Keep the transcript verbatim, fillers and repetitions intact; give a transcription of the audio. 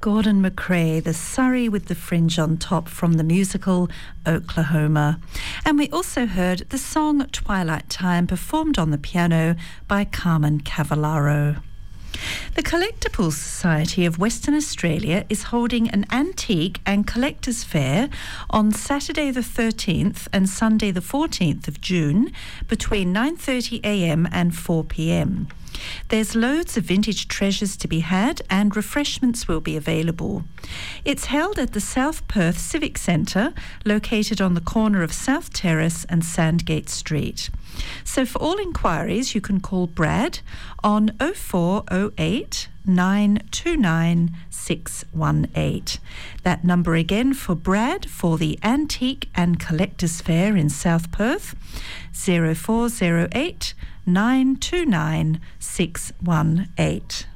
Gordon McRae, the Surrey with the Fringe on Top from the musical Oklahoma. And we also heard the song Twilight Time performed on the piano by Carmen Cavallaro. The Collectibles Society of Western Australia is holding an antique and collectors fair on Saturday the thirteenth and Sunday the fourteenth of June between nine thirty a m and four p m. There's loads of vintage treasures to be had and refreshments will be available. It's held at the South Perth Civic Centre, located on the corner of South Terrace and Sandgate Street. So for all inquiries, you can call Brad on oh four oh eight, nine two nine, six one eight. That number again for Brad for the Antique and Collectors Fair in South Perth, oh four oh eight, nine two nine, six one eight.